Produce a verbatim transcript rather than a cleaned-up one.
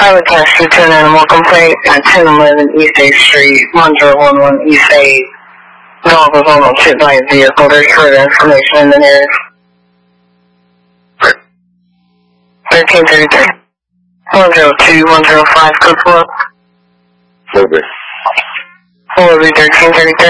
I would attach you to an animal complaint at ten eleven East eighth Street, one zero one one East eighth. Dog was almost hit by a vehicle. There's further information in the news. thirteen thirty-three. one zero two, one zero five, code four. Over. Four, thirteen thirty-three.